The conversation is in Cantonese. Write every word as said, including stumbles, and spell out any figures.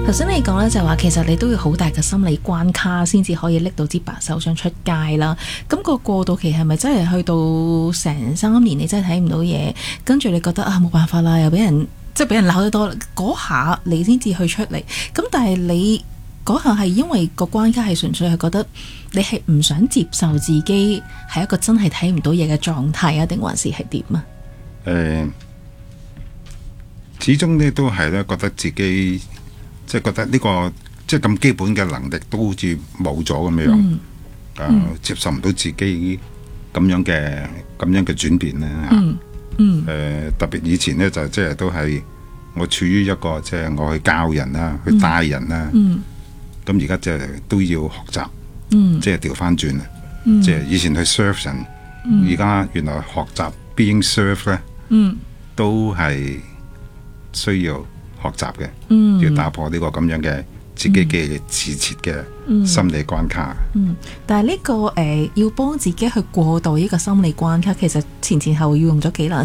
頭先你講咧就話其實你都要好大嘅心理關卡先至可以拎到支白手杖出街啦。咁、個過渡期係咪真係去到成三年你真係睇唔到嘢，跟住你覺得啊冇辦法啦，又俾人即係俾人鬧得多，嗰下你先至去出嚟。咁但係你嗰下係因為個關卡係純粹係覺得你係唔想接受自己係一個真係睇唔到嘢嘅狀態啊，定還是係點啊？ 誒、呃，始終咧都係咧覺得自己。即係覺得呢、這個即係咁基本嘅能力都好似冇咗咁樣，誒、嗯呃嗯、接受唔到自己咁樣嘅咁樣嘅轉變咧嚇。誒、嗯嗯呃、特別以前咧就即係都係我處於一個即係我去教人啦，去帶人啦。咁而家即係都要學習，嗯、即係調翻轉啊！嗯、即係以前去 serve 人，而家、嗯、原來學習 being served 咧，嗯、都係需要。學習嘅，嗯、要打破呢個咁樣嘅自己嘅自設嘅心理關卡。 嗯，但係呢、這個誒、呃、要幫自己去過渡呢個心理關卡，其實前前後後要用咗幾耐